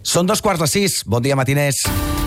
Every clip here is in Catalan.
Són 5:15. Bon dia, matiners.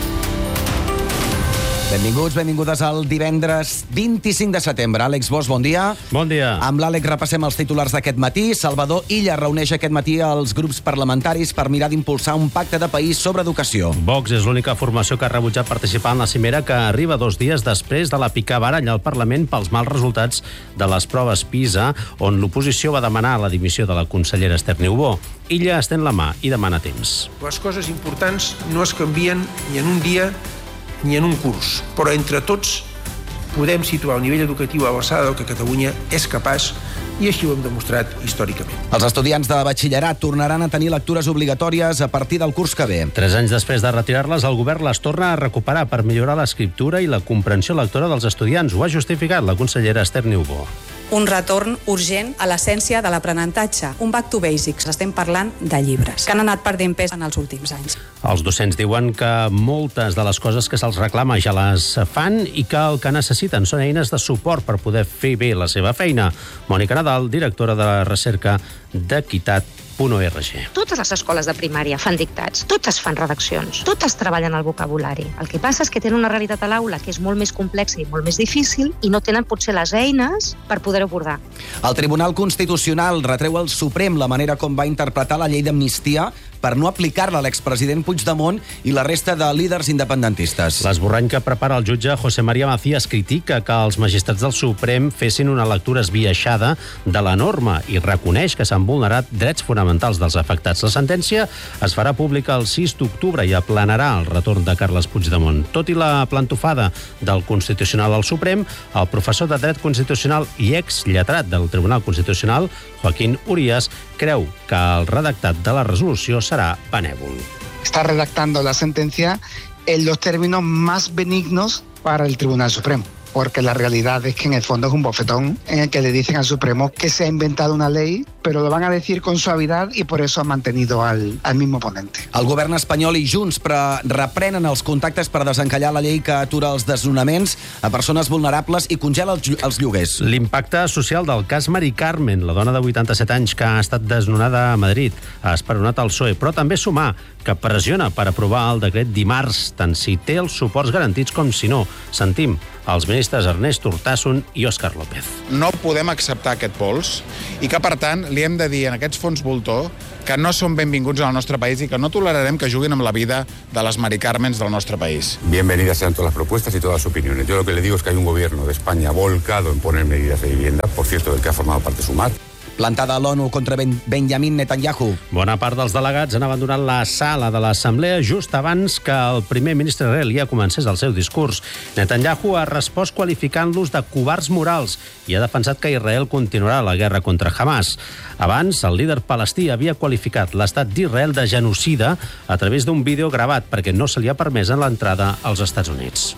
Benvinguts, benvingudes al divendres 25 de setembre. Àlex Bosch, bon dia. Bon dia. Amb l'Àlex repassem els titulars d'aquest matí. Salvador Illa reuneix aquest matí els grups parlamentaris per mirar d'impulsar un pacte de país sobre educació. Vox és l'única formació que ha rebutjat participar en la cimera, que arriba 2 dies després de la picabaralla al Parlament pels mals resultats de les proves PISA, on l'oposició va demanar la dimissió de la consellera Esther Niubó. Illa estén la mà i demana temps. Les coses importants no es canvien ni en un dia ni en un curs, però entre tots podem situar el nivell educatiu a l'alçada del que Catalunya és capaç, i així ho hem demostrat històricament. Els estudiants de batxillerat tornaran a tenir lectures obligatòries a partir del curs que ve. 3 anys després de retirar-les, el govern les torna a recuperar per millorar l'escriptura i la comprensió lectora dels estudiants. Ho ha justificat la consellera Esther Niubó. Un retorn urgent a l'essència de l'aprenentatge, un back to basics. Estem parlant de llibres, que han anat perdent pes en els últims anys. Els docents diuen que moltes de les coses que se'ls reclama ja les fan i que el que necessiten són eines de suport per poder fer bé la seva feina. Mònica Nadal, directora de la recerca d'Equitat.org. Totes les escoles de primària fan dictats, totes fan redaccions, totes treballen el vocabulari. El que passa és que tenen una realitat a l'aula que és molt més complexa i molt més difícil i no tenen potser les eines per poder abordar. El Tribunal Constitucional retreu al Suprem la manera com va interpretar la llei d'amnistia per no aplicar-la a l'expresident Puigdemont i la resta de líders independentistes. L'esborrany que prepara el jutge José María Macías critica que els magistrats del Suprem fessin una lectura esbiaixada de la norma i reconeix que s'han vulnerat drets fonamentals dels afectats. La sentència es farà pública el 6 d'octubre i aplanarà el retorn de Carles Puigdemont. Tot i la plantofada del Constitucional al Suprem, el professor de Dret Constitucional i exlletrat del Tribunal Constitucional, Joaquín Urías, creu que el redactat de la resolució será benévol. Está redactando la sentencia en los términos más benignos para el Tribunal Supremo, porque la realidad es que en el fondo es un bofetón en el que le dicen al Supremo que se ha inventado una ley, pero lo van a decir con suavidad i por eso han mantenido al mismo ponente. El govern espanyol i Junts reprenen els contactes per desencallar la llei que atura els desnonaments a persones vulnerables i congela els lloguers. L'impacte social del cas Mari Carmen, la dona de 87 anys que ha estat desnonada a Madrid, ha esperonat el PSOE, però també sumar que pressiona per aprovar el decret dimarts, tant si té els suports garantits com si no. Sentim els ministres Ernest Urtasun i Òscar López. No podem acceptar aquest pols i que, per tant, li hem de dir en aquests fons voltor que no són benvinguts al nostre país i que no tolerarem que juguin amb la vida de les Mari Carmens del nostre país. Bienvenidas sean todas las propuestas y todas las opiniones. Yo lo que le digo es que hay un gobierno de España volcado en poner medidas de vivienda, por cierto, del que ha formado parte Sumar. Plantada a l'ONU contra Benjamin Netanyahu. Bona part dels delegats han abandonat la sala de l'Assemblea just abans que el primer ministre israelià ja comencés el seu discurs. Netanyahu ha respost qualificant-los de covards morals i ha defensat que Israel continuarà la guerra contra Hamas. Abans, el líder palestí havia qualificat l'estat d'Israel de genocida a través d'un vídeo gravat perquè no se li ha permès l'entrada als Estats Units.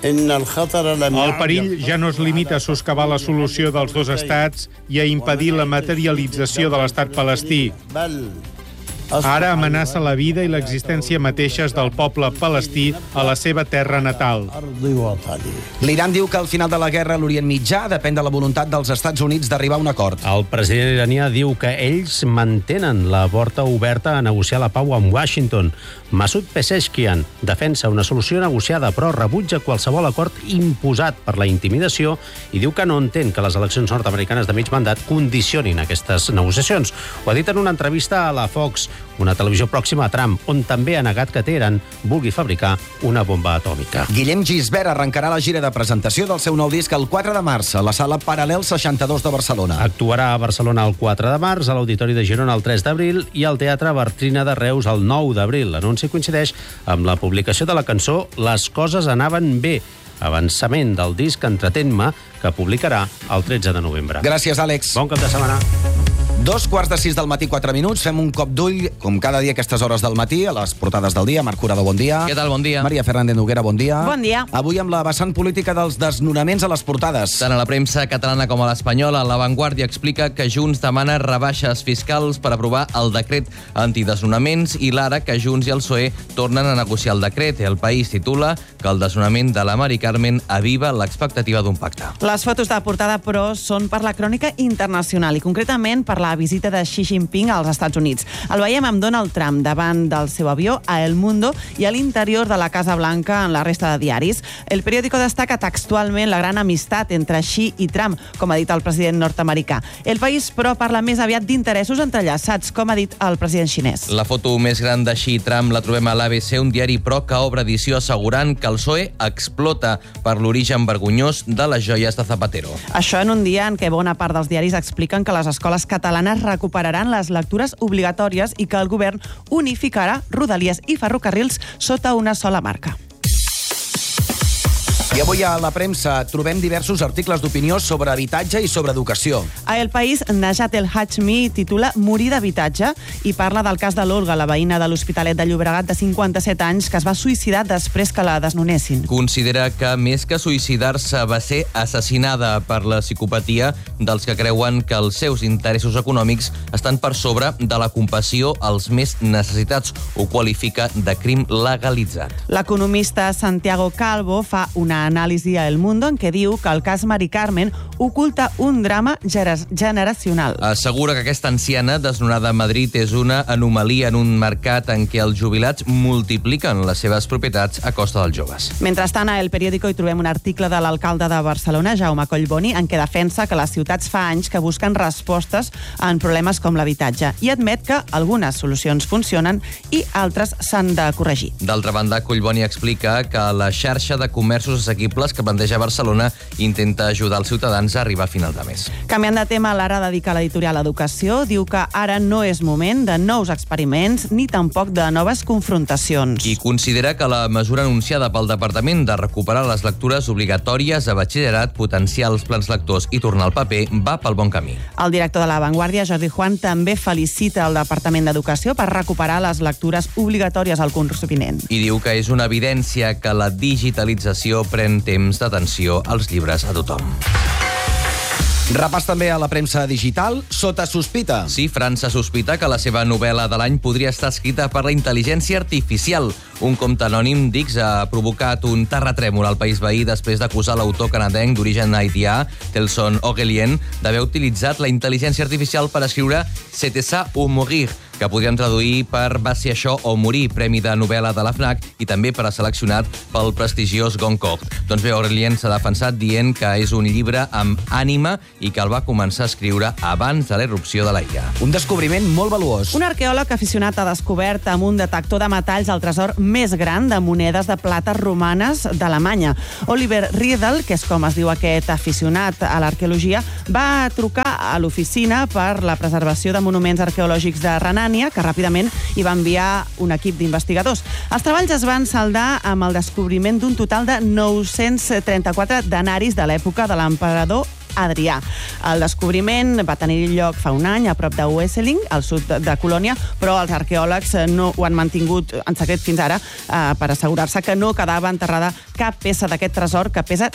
El perill ja no es limita a soscavar la solució dels dos estats i a impedir la materialització de l'estat palestí. Ara amenaça la vida i l'existència mateixes del poble palestí a la seva terra natal. L'Iran diu que al final de la guerra a l'Orient Mitjà depèn de la voluntat dels Estats Units d'arribar a un acord. El president iranià diu que ells mantenen la porta oberta a negociar la pau amb Washington. Masoud Pezeshkian defensa una solució negociada, però rebutja qualsevol acord imposat per la intimidació i diu que no entén que les eleccions nord-americanes de mig mandat condicionin aquestes negociacions. Ho ha dit en una entrevista a la Fox, una televisió pròxima a Trump, on també ha negat que Teheran vulgui fabricar una bomba atòmica. Guillem Gisbert arrencarà la gira de presentació del seu nou disc el 4 de març a la sala Paral·lel 62 de Barcelona. Actuarà a Barcelona el 4 de març, a l'Auditori de Girona el 3 d'abril i al Teatre Bartrina de Reus el 9 d'abril. L'anunci coincideix amb la publicació de la cançó Les coses anaven bé, avançament del disc Entretén-me, que publicarà el 13 de novembre. Gràcies, Àlex. Bon cap de setmana. 5:45 del matí, 4 minuts. Fem un cop d'ull, com cada dia a aquestes hores del matí, a les portades del dia. Marc Curado, bon dia. Què tal, bon dia. Maria Fernández Noguera, bon dia. Bon dia. Avui amb la vessant política dels desnonaments a les portades. Tant a la premsa catalana com a l'espanyola, La Vanguardia explica que Junts demana rebaixes fiscals per aprovar el decret antidesnonaments i l'ara que Junts i el PSOE tornen a negociar el decret. El País titula que el desnonament de la Mari Carmen aviva l'expectativa d'un pacte. Les fotos de portada, però, són per la crònica internacional i concretament per la la visita de Xi Jinping als Estats Units. El veiem amb Donald Trump davant del seu avió a El Mundo i a l'interior de la Casa Blanca en la resta de diaris. El periòdico destaca textualment la gran amistat entre Xi i Trump, com ha dit el president nord-americà. El País, però, parla més aviat d'interessos entrellaçats, com ha dit el president xinès. La foto més gran de Xi i Trump la trobem a l'ABC, un diari però que obre edició assegurant que el PSOE explota per l'origen vergonyós de les joies de Zapatero. Això en un dia en què bona part dels diaris expliquen que les escoles catalanes recuperaran les lectures obligatòries i que el govern unificarà Rodalies i ferrocarrils sota una sola marca. I avui a la premsa trobem diversos articles d'opinió sobre habitatge i sobre educació. A El País, Najat El Hachmi titula Morir d'habitatge i parla del cas de l'Olga, la veïna de l'Hospitalet de Llobregat de 57 anys que es va suïcidar després que la desnonessin. Considera que més que suïcidar-se va ser assassinada per la psicopatia dels que creuen que els seus interessos econòmics estan per sobre de la compassió als més necessitats. Ho qualifica de crim legalitzat. L'economista Santiago Calvo fa una anàlisi a El Mundo en què diu que el cas Mari Carmen oculta un drama generacional. Assegura que aquesta anciana desnonada a Madrid és una anomalia en un mercat en què els jubilats multipliquen les seves propietats a costa dels joves. Mentrestant, a El Periódico hi trobem un article de l'alcalde de Barcelona, Jaume Collboni, en què defensa que les ciutats fa anys que busquen respostes en problemes com l'habitatge i admet que algunes solucions funcionen i altres s'han de corregir. D'altra banda, Collboni explica que la xarxa de comerços assequibles que planteja Barcelona intenta ajudar els ciutadans a arribar a final de mes. Canviant de tema, Lara dedica l'editorial a l'educació. Diu que ara no és moment de nous experiments ni tampoc de noves confrontacions. I considera que la mesura anunciada pel Departament de recuperar les lectures obligatòries a batxillerat, potenciar els plans lectors i tornar al paper va pel bon camí. El director de La Vanguardia, Jordi Juan, també felicita el Departament d'Educació per recuperar les lectures obligatòries al curs vinent. I diu que és una evidència que la digitalització pren temps d'atenció als llibres a tothom. Repàs també a la premsa digital, Sota sospita. Sí, França sospita que la seva novel·la de l'any podria estar escrita per la intel·ligència artificial. Un compte anònim d'X ha provocat un terratrèmol al país veí després d'acusar l'autor canadenc d'origen haitià, Telson Ogelien, d'haver utilitzat la intel·ligència artificial per escriure C'est ça ou mourir, que podríem traduir per Va ser això o morir, premi de novel·la de la FNAC i també per a seleccionat pel prestigiós Goncourt. Doncs bé, Ogelien s'ha defensat dient que és un llibre amb ànima i que el va començar a escriure abans de la irrupció de la IA. Un descobriment molt valuós. Un arqueòleg aficionat ha descobert amb un detector de metalls el tresor més gran de monedes de plata romanes d'Alemanya. Oliver Riedel, que és com es diu aquest aficionat a l'arqueologia, va trucar a l'oficina per la preservació de monuments arqueològics de Renània, que ràpidament hi va enviar un equip d'investigadors. Els treballs es van saldar amb el descobriment d'un total de 934 denaris de l'època de l'emperador Adrià. El descobriment va tenir lloc fa un any a prop de Wesseling, al sud de Colònia, però els arqueòlegs no ho han mantingut en secret fins ara per assegurar-se que no quedava enterrada cap peça d'aquest tresor que pesa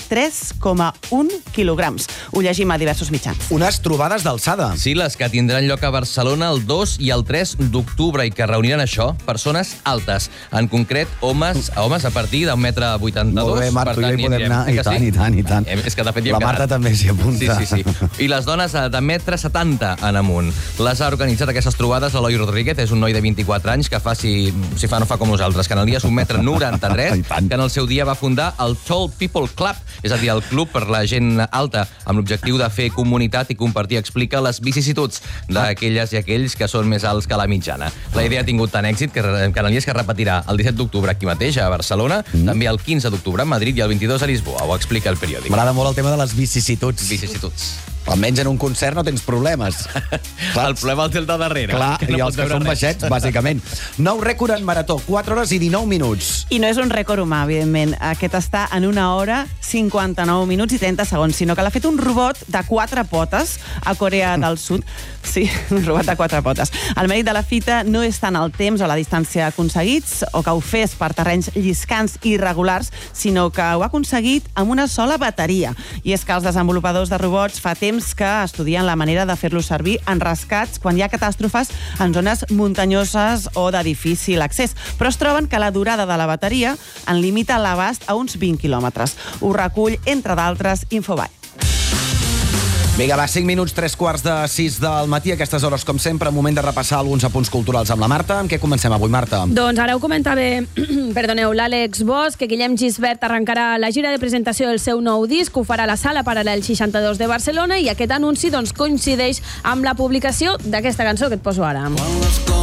3,1 quilograms. Ho llegim a diversos mitjans. Unes trobades d'alçada. Sí, les que tindran lloc a Barcelona el 2 i el 3 d'octubre i que reuniran això, persones altes. En concret, homes a partir d'un metre 82. Molt bé, Marc, tu ja hi podem anar. I tant. És que de fet hi hem la Marta també s'hi apunta. Sí. I les dones de metre 70 en amunt. Les ha organitzat aquestes trobades l'Eloi Rodríguez, és un noi de 24 anys que fa, si fa no fa com nosaltres, que en el dia és 1,93 m, que en el seu dia va fundar el Tall People Club, és a dir, el club per la gent alta, amb l'objectiu de fer comunitat i compartir, explica les vicissituds d'aquelles i aquells que són més alts que la mitjana. La idea ha tingut tant èxit que en el dia es repetirà el 17 d'octubre aquí mateix, a Barcelona, també el 15 d'octubre a Madrid i el 22 a Lisboa. Ho explica el periòdic. M'agrada molt el tema de les vicissituds. Almenys en un concert no tens problemes. El problema el té el de darrere. Clar, i els que són baixets, bàsicament. Nou rècord en marató, 4 hores i 19 minuts. I no és un rècord humà, evidentment. Aquest està en 1 hora, 59 minuts i 30 segons, sinó que l'ha fet un robot de 4 potes a Corea del Sud. Sí, un robot de 4 potes. El mèrit de la fita no és tant el temps o la distància aconseguits, o que ho fes per terrenys lliscants i irregulars, sinó que ho ha aconseguit amb una sola bateria. I és que els desenvolupadors de robots fa temps que estudien la manera de fer-los servir en rescats quan hi ha catàstrofes en zones muntanyoses o de difícil accés, però es troben que la durada de la bateria en limita l'abast a uns 20 quilòmetres. Ho recull, entre d'altres, Infobae. Vinga, va, 5 minuts, 3:45 del matí. A aquestes hores, com sempre, moment de repassar alguns apunts culturals amb la Marta. Amb què comencem avui, Marta? Doncs ara ho comentava, l'Àlex Bosch, que Guillem Gisbert arrencarà la gira de presentació del seu nou disc, ho farà a la Sala Paral·lel 62 de Barcelona, i aquest anunci coincideix amb la publicació d'aquesta cançó que et poso ara.